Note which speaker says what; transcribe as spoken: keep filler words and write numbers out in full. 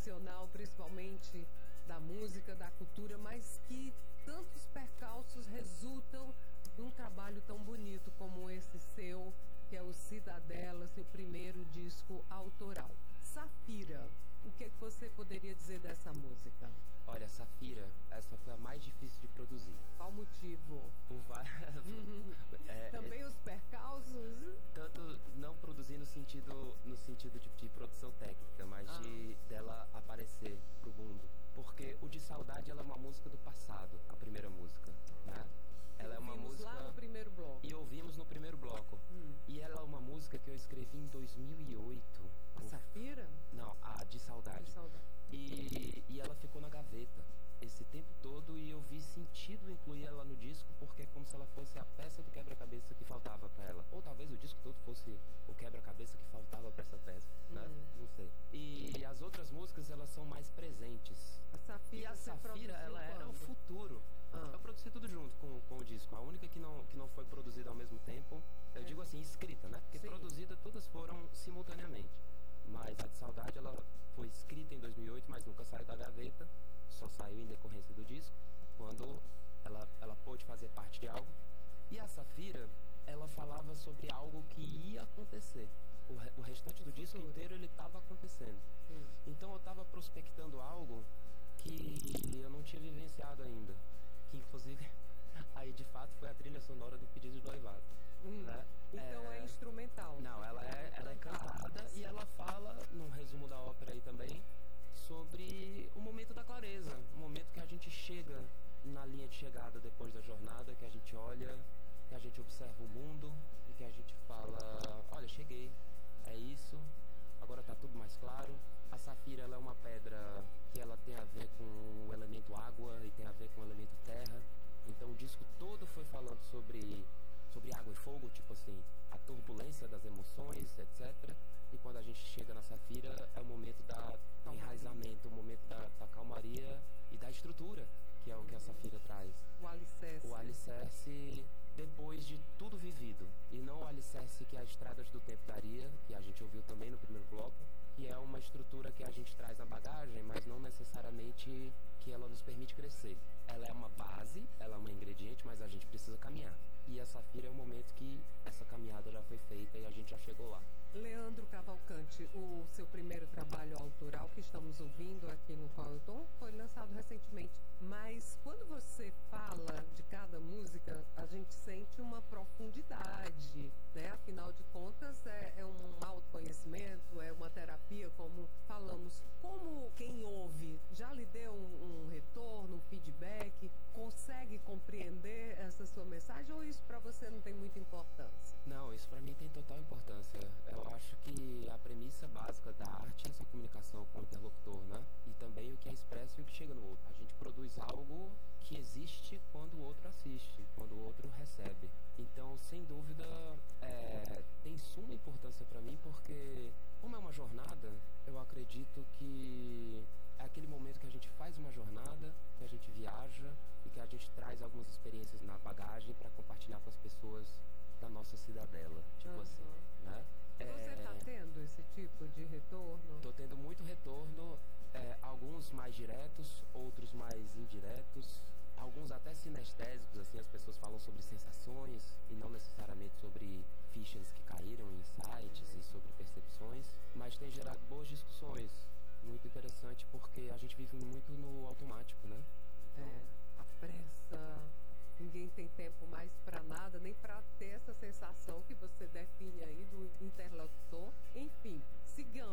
Speaker 1: profissional, principalmente da música, da cultura, mas que tantos percalços resultam num trabalho tão bonito como esse seu, que é o Cidadela, seu primeiro disco autoral. Safira, o que, que você poderia dizer dessa música?
Speaker 2: Olha, Safira, essa foi a mais difícil de produzir.
Speaker 1: Qual motivo?
Speaker 2: Por várias... é,
Speaker 1: Também
Speaker 2: é,
Speaker 1: os percalços?
Speaker 2: Tanto não produzir no sentido, no sentido de, de produção técnica, mas ah. de dela aparecer pro mundo. Porque o De Saudade, ela é uma música do passado, a primeira música, né? Ela é uma música...
Speaker 1: lá no primeiro bloco.
Speaker 2: E ouvimos no primeiro bloco.
Speaker 1: Hum.
Speaker 2: E ela é uma música que eu escrevi em dois mil e oito.
Speaker 1: A Safira?
Speaker 2: Não, a De Saudade.
Speaker 1: De Saudade.
Speaker 2: E, e ela ficou na gaveta esse tempo todo e eu vi sentido incluir ela no disco porque é como se ela fosse a peça do quebra-cabeça que faltava pra ela. Ou talvez o disco todo fosse o quebra-cabeça que faltava pra essa peça, né?
Speaker 1: Hum.
Speaker 2: Não sei. E as outras músicas, elas são mais presentes.
Speaker 1: A Safira,
Speaker 2: e a Safira, ela
Speaker 1: quando?
Speaker 2: era o futuro. Ah. Eu produzi tudo junto com, com o disco. A única que não, que não foi produzida ao mesmo tempo, eu é. digo assim, escrita, né? Porque Sim. produzida todas foram simultaneamente. Mas a De Saudade, ela foi escrita em dois mil e oito, mas nunca saiu da gaveta. Só saiu em decorrência do disco, quando ela, ela pôde fazer parte de algo. E a Safira, ela falava sobre algo que ia acontecer. O, re, o restante do disco inteiro, ele estava acontecendo. Hum. Então eu estava prospectando algo que eu não tinha vivenciado ainda. Que, inclusive, aí de fato foi a trilha sonora do Pedido de Noivado.
Speaker 1: Hum.
Speaker 2: Né?
Speaker 1: Então é, é instrumental.
Speaker 2: Não, ela é, ela é cantada e ela fala, num resumo da ópera aí também, sobre o momento da clareza, o momento que a gente chega na linha de chegada depois da jornada, que a gente olha, que a gente observa o mundo e que a gente fala, olha, cheguei, é isso, agora tá tudo mais claro. A Safira, ela é uma pedra que ela tem a ver com o elemento água e tem a ver com o elemento terra. Então o disco todo foi falando sobre, sobre água e fogo, tipo assim, a turbulência das emoções, etcétera. E quando a gente chega na Safira, é o momento da, do enraizamento, o momento da, da calmaria e da estrutura, que é o que a Safira traz.
Speaker 1: O alicerce.
Speaker 2: O alicerce depois de tudo vivido. E não o alicerce que a Estradas do Tempo daria, que a gente ouviu também no primeiro bloco, que é uma estrutura que a gente traz na bagagem, mas não necessariamente que ela nos permite crescer. Ela é uma base, ela é um ingrediente, mas a gente precisa caminhar. E a Safira é o momento que essa caminhada já foi feita e a gente já chegou lá.
Speaker 1: Leandro Cavalcante, o seu primeiro trabalho autoral que estamos ouvindo aqui no Qual Eu Tom foi lançado recentemente. Mas quando você fala de cada música, a gente sente uma profundidade, né? Afinal de contas, é, é um autoconhecimento, é uma terapia, como falamos. Como quem ouve já lhe deu um, um retorno, um feedback, consegue compreender essa sua mensagem ou isso para você não tem muita importância?
Speaker 2: Não, isso para mim tem total importância. Eu acho que a premissa básica da arte é essa comunicação com o interlocutor, né? E também o que é expresso e o que chega no outro. A gente produz algo que existe quando o outro assiste, quando o outro recebe. Então, sem dúvida, é, tem suma importância para mim, porque como é uma jornada, eu acredito que é aquele momento que a gente faz uma jornada, que a gente viaja e que a gente traz algumas experiências na bagagem para compartilhar com as pessoas da nossa cidadela, tipo
Speaker 1: uhum.
Speaker 2: assim, né?
Speaker 1: Você está é, tendo esse tipo de retorno?
Speaker 2: Tô tendo muito retorno, é, alguns mais diretos, outros mais indiretos, alguns até sinestésicos, assim, as pessoas falam sobre sensações e não necessariamente sobre fichas que caíram em sites e sobre percepções, mas tem gerado boas discussões, muito interessante porque a gente vive muito no automático, né?
Speaker 1: Então, é, a pressa... Ninguém tem tempo mais para nada, nem para ter essa sensação que você define aí do interlocutor. Enfim, sigamos.